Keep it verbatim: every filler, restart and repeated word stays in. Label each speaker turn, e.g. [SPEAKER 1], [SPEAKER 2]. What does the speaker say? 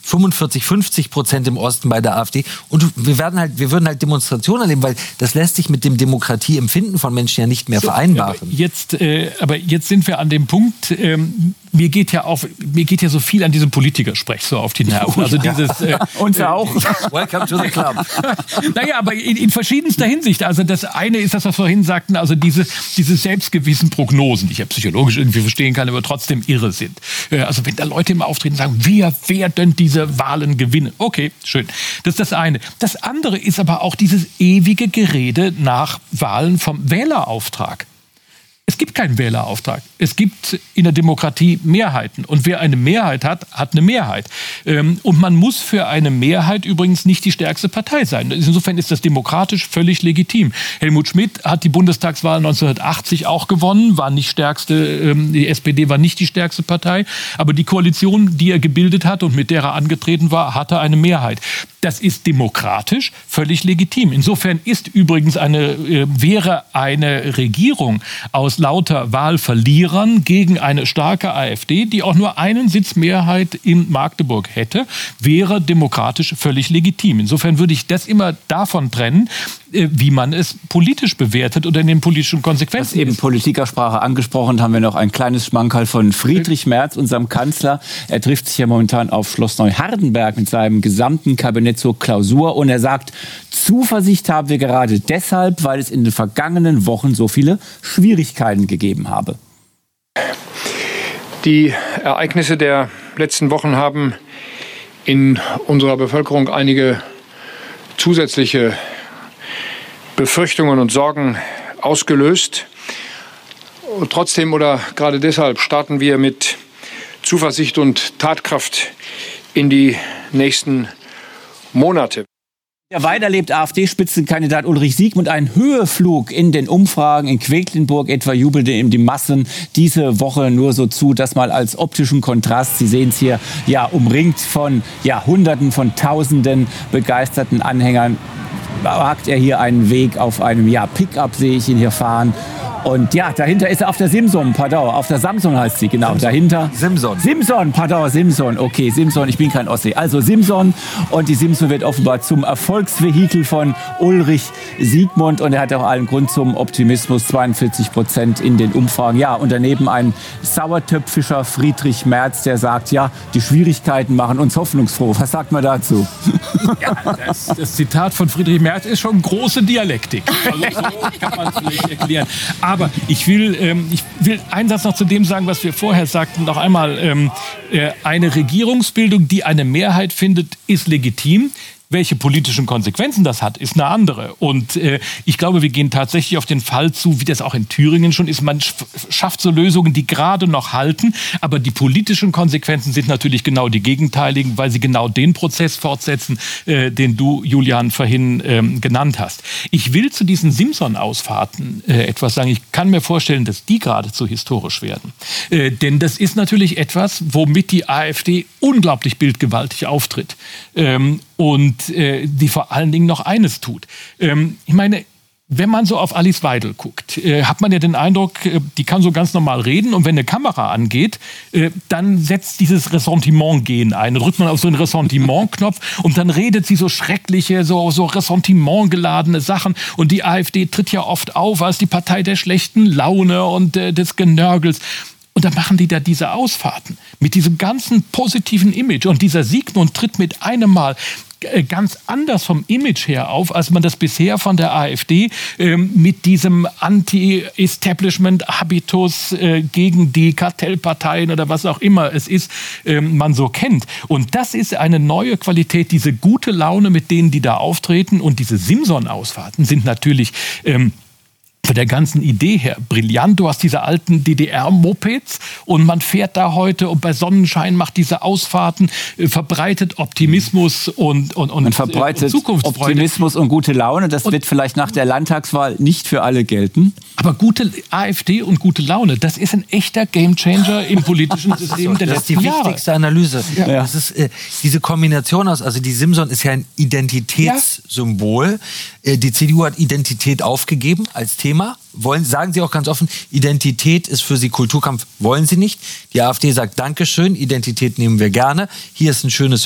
[SPEAKER 1] fünfundvierzig, fünfzig Prozent im Osten bei der AfD. Und wir werden halt, wir würden halt Demonstrationen erleben, weil das lässt sich mit dem Demokratieempfinden von Menschen ja nicht mehr so vereinbaren.
[SPEAKER 2] Aber jetzt, äh, aber jetzt sind wir an dem Punkt, ähm, mir geht ja auf, mir geht ja so viel an diesem Politikersprech so auf die Nerven. Also dieses äh,
[SPEAKER 3] uns auch.
[SPEAKER 1] Welcome to the club.
[SPEAKER 2] Naja, aber in, in verschiedenster Hinsicht. Also das eine ist das, was wir vorhin sagten, also diese, diese selbstgewissen Prognosen, die ich ja psychologisch irgendwie verstehen kann, aber trotzdem irre sind. Äh, also wenn da Leute im Auftreten sagen, wir werden diese Wahlen gewinnen. Okay, schön. Das ist das eine. Das andere ist aber auch dieses ewige Gerede nach Wahlen vom Wählerauftrag. Es gibt keinen Wählerauftrag. Es gibt in der Demokratie Mehrheiten. Und wer eine Mehrheit hat, hat eine Mehrheit. Und man muss für eine Mehrheit übrigens nicht die stärkste Partei sein. Insofern ist das demokratisch völlig legitim. Helmut Schmidt hat die Bundestagswahl neunzehnhundertachtzig auch gewonnen, war nicht stärkste, die S P D war nicht die stärkste Partei. Aber die Koalition, die er gebildet hat und mit der er angetreten war, hatte eine Mehrheit. Das ist demokratisch völlig legitim. Insofern ist übrigens eine, wäre eine Regierung aus lauter Wahlverlierern gegen eine starke AfD, die auch nur einen Sitz Mehrheit in Magdeburg hätte, wäre demokratisch völlig legitim. Insofern würde ich das immer davon trennen, wie man es politisch bewertet oder in den politischen Konsequenzen.
[SPEAKER 3] Das eben Politikersprache angesprochen, haben wir noch ein kleines Schmankerl von Friedrich Merz, unserem Kanzler. Er trifft sich ja momentan auf Schloss Neuhardenberg mit seinem gesamten Kabinett zur Klausur und er sagt, Zuversicht haben wir gerade deshalb, weil es in den vergangenen Wochen so viele Schwierigkeiten gegeben habe.
[SPEAKER 4] Die Ereignisse der letzten Wochen haben in unserer Bevölkerung einige zusätzliche Befürchtungen und Sorgen ausgelöst. Und trotzdem oder gerade deshalb starten wir mit Zuversicht und Tatkraft in die nächsten Monate.
[SPEAKER 3] Ja, weiter erlebt AfD-Spitzenkandidat Ulrich Siegmund einen Höheflug in den Umfragen. In Quedlinburg etwa jubelte ihm die Massen diese Woche nur so zu, das mal als optischen Kontrast. Sie sehen es hier, ja, umringt von ja, Hunderten von Tausenden begeisterten Anhängern. Wagt er hier einen Weg auf einem ja, Pickup, sehe ich ihn hier fahren. Und ja, dahinter ist er auf der Simson, pardon, auf der Samsung heißt sie, genau, Simson. Dahinter.
[SPEAKER 1] Simson.
[SPEAKER 3] Simson, pardon, Simson, okay, Simson, ich bin kein Ossi. Also Simson und die Simson wird offenbar zum Erfolgsvehikel von Ulrich Siegmund und er hat auch allen Grund zum Optimismus, zweiundvierzig Prozent in den Umfragen. Ja, und daneben ein sauertöpfischer Friedrich Merz, der sagt, ja, die Schwierigkeiten machen uns hoffnungsfroh. Was sagt man dazu?
[SPEAKER 2] Ja, das, das Zitat von Friedrich Merz ist schon große Dialektik. Also so kann man es vielleicht erklären. Aber ich will, ähm, ich will einen Satz noch zu dem sagen, was wir vorher sagten. Noch einmal, ähm, äh, eine Regierungsbildung, die eine Mehrheit findet, ist legitim. Welche politischen Konsequenzen das hat, ist eine andere. Und äh, ich glaube, wir gehen tatsächlich auf den Fall zu, wie das auch in Thüringen schon ist. Man schafft so Lösungen, die gerade noch halten. Aber die politischen Konsequenzen sind natürlich genau die gegenteiligen, weil sie genau den Prozess fortsetzen, äh, den du, Julian, vorhin ähm, genannt hast. Ich will zu diesen Simson-Ausfahrten äh, etwas sagen. Ich kann mir vorstellen, dass die geradezu historisch werden. Äh, denn das ist natürlich etwas, womit die AfD unglaublich bildgewaltig auftritt. Ähm, Und äh, die vor allen Dingen noch eines tut. Ähm, ich meine, wenn man so auf Alice Weidel guckt, äh, hat man ja den Eindruck, äh, die kann so ganz normal reden und wenn eine Kamera angeht, äh, dann setzt dieses Ressentiment-Gen ein. Dann drückt man auf so einen Ressentiment-Knopf und dann redet sie so schreckliche, so, so Ressentiment-geladene Sachen. Und die AfD tritt ja oft auf als die Partei der schlechten Laune und äh, des Genörgels. Und dann machen die da diese Ausfahrten mit diesem ganzen positiven Image. Und dieser Siegmund tritt mit einem Mal ganz anders vom Image her auf, als man das bisher von der AfD ähm, mit diesem Anti-Establishment-Habitus äh, gegen die Kartellparteien oder was auch immer es ist, ähm, man so kennt. Und das ist eine neue Qualität, diese gute Laune, mit denen die da auftreten. Und diese Simson-Ausfahrten sind natürlich Ähm, von der ganzen Idee her brillant. Du hast diese alten D D R-Mopeds und man fährt da heute und bei Sonnenschein macht diese Ausfahrten, äh, verbreitet Optimismus und, und, und,
[SPEAKER 3] man verbreitet
[SPEAKER 2] und Zukunftsfreude.
[SPEAKER 3] Optimismus und gute Laune. Das und wird vielleicht nach der Landtagswahl nicht für alle gelten.
[SPEAKER 2] Aber gute AfD und gute Laune, das ist ein echter Gamechanger im politischen System der letzten Jahre.
[SPEAKER 1] Das ist die wichtigste Analyse.
[SPEAKER 2] Ja.
[SPEAKER 1] Das ist äh, diese Kombination aus, also die Simson ist ja ein Identitätssymbol. Ja. Äh, die C D U hat Identität aufgegeben als Thema. Wollen, sagen sie auch ganz offen, Identität ist für sie Kulturkampf, wollen sie nicht. Die AfD sagt Dankeschön, Identität nehmen wir gerne. Hier ist ein schönes